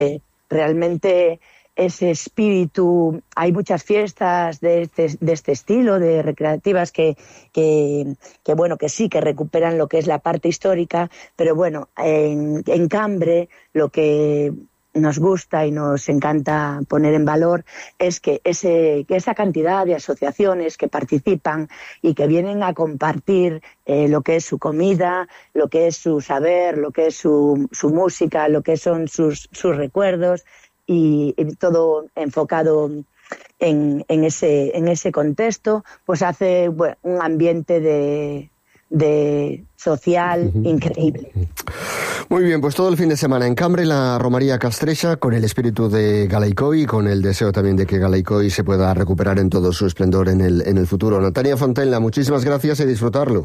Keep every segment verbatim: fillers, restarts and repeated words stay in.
realmente ese espíritu, hay muchas fiestas de este, de este estilo, de recreativas que, que, que, bueno, que sí, que recuperan lo que es la parte histórica, pero bueno, en, en Cambre lo que nos gusta y nos encanta poner en valor es que, ese, que esa cantidad de asociaciones que participan y que vienen a compartir eh, lo que es su comida, lo que es su saber, lo que es su, su música, lo que son sus, sus recuerdos, y, y todo enfocado en, en, ese, en ese contexto, pues hace bueno, un ambiente de, de social increíble. Muy bien, pues todo el fin de semana en Cambre, la Romería Castrexa, con el espíritu de Galaicoi y con el deseo también de que Galaicoi se pueda recuperar en todo su esplendor en el, en el futuro. Natalia Fontenla, muchísimas gracias y disfrutarlo.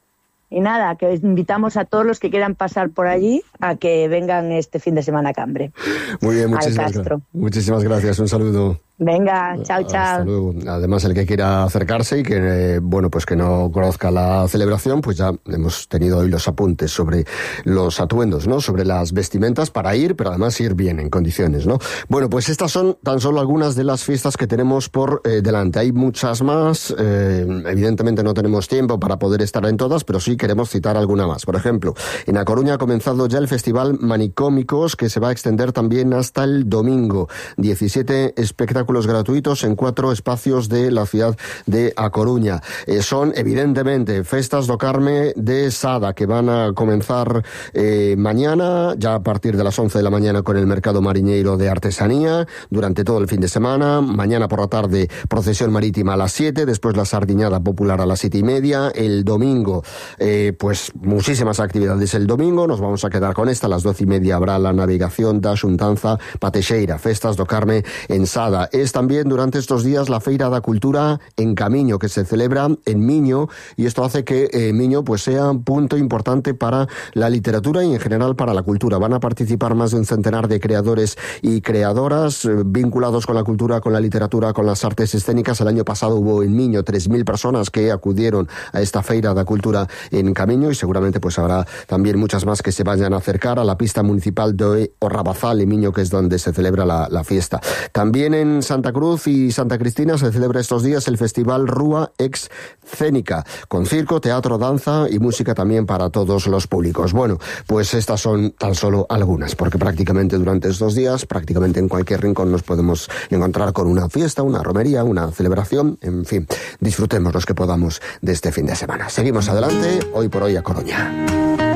Y nada, que invitamos a todos los que quieran pasar por allí a que vengan este fin de semana a Cambre. Muy bien, muchísimas, gra- muchísimas gracias. Un saludo. Venga, chao, chao. Hasta luego. Además, el que quiera acercarse y que, eh, bueno, pues que no conozca la celebración, pues ya hemos tenido hoy los apuntes sobre los atuendos, ¿no? Sobre las vestimentas para ir, pero además ir bien, en condiciones, ¿no? Bueno, pues estas son tan solo algunas de las fiestas que tenemos por eh, delante. Hay muchas más. Eh, evidentemente no tenemos tiempo para poder estar en todas, pero sí queremos citar alguna más. Por ejemplo, en A Coruña ha comenzado ya el Festival Manicómicos, que se va a extender también hasta el domingo. diecisiete espectáculos gratuitos en cuatro espacios de la ciudad de A Coruña. Eh, son, evidentemente, Festas do Carme de Sada, que van a comenzar eh, mañana, ya a partir de las once de la mañana con el Mercado Mariñeiro de Artesanía, durante todo el fin de semana. Mañana por la tarde, procesión marítima a las siete, después la sardiñada popular a las siete y media. El domingo, eh, pues muchísimas actividades el domingo. Nos vamos a quedar con esta. A las doce y media habrá la navegación da Xuntanza Patexeira, Festas do Carme en Sada. Es también durante estos días la Feira da Cultura en Camiño, que se celebra en Miño, y esto hace que eh, Miño pues sea un punto importante para la literatura y en general para la cultura. Van a participar más de un centenar de creadores y creadoras eh, vinculados con la cultura, con la literatura, con las artes escénicas. El año pasado hubo en Miño tres mil personas que acudieron a esta Feira da Cultura en Camiño, y seguramente pues habrá también muchas más que se vayan a acercar a la pista municipal de Orrabazal en Miño, que es donde se celebra la, la fiesta. También en Santa Cruz y Santa Cristina se celebra estos días el Festival Rúa Excénica, con circo, teatro, danza y música también para todos los públicos. Bueno, pues estas son tan solo algunas, porque prácticamente durante estos días, prácticamente en cualquier rincón nos podemos encontrar con una fiesta, una romería, una celebración, en fin, disfrutemos los que podamos de este fin de semana. Seguimos adelante, hoy por hoy a Coruña.